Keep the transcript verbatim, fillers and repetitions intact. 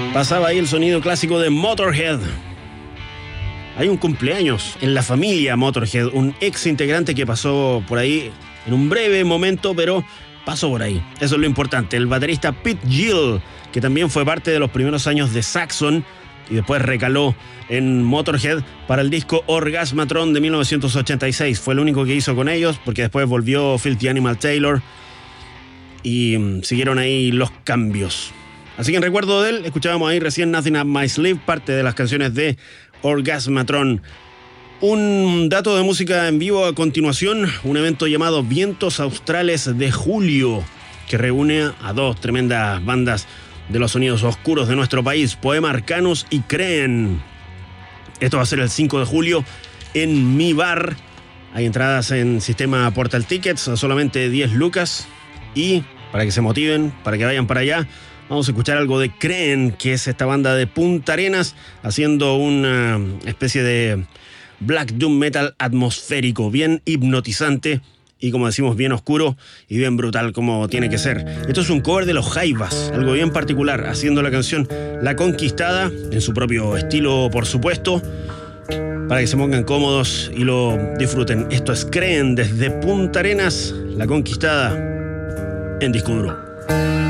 Pasaba ahí el sonido clásico de Motorhead. Hay un cumpleaños en la familia Motorhead, un ex integrante que pasó por ahí en un breve momento, pero pasó por ahí. Eso es lo importante. El baterista Pete Gill, que también fue parte de los primeros años de Saxon y después recaló en Motorhead para el disco Orgasmatron de mil novecientos ochenta y seis. Fue el único que hizo con ellos, porque después volvió Filthy Animal Taylor y siguieron ahí los cambios. Así que en recuerdo de él, escuchábamos ahí recién Nothing Up My Sleeve, parte de las canciones de Orgasmatron. Un dato de música en vivo a continuación, un evento llamado Vientos Australes de Julio, que reúne a dos tremendas bandas de los sonidos oscuros de nuestro país, Poema Arcanus y Creen. Esto va a ser el cinco de julio en Mi Bar. Hay entradas en sistema Portal Tickets a solamente diez lucas. Y para que se motiven, para que vayan para allá, vamos a escuchar algo de Creen, que es esta banda de Punta Arenas, haciendo una especie de black doom metal atmosférico, bien hipnotizante y, como decimos, bien oscuro y bien brutal, como tiene que ser. Esto es un cover de Los Jaivas, algo bien particular, haciendo la canción La Conquistada, en su propio estilo, por supuesto, para que se pongan cómodos y lo disfruten. Esto es Creen desde Punta Arenas, La Conquistada, en Disco Duro.